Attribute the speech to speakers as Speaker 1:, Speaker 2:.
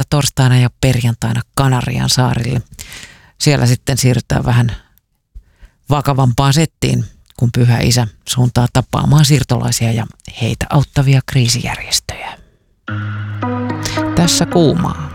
Speaker 1: torstaina ja perjantaina Kanarian saarille. Siellä sitten siirrytään vähän vakavampaan settiin, kun Pyhä Isä suuntaa tapaamaan siirtolaisia ja heitä auttavia kriisijärjestöjä. Tässä kuumaa.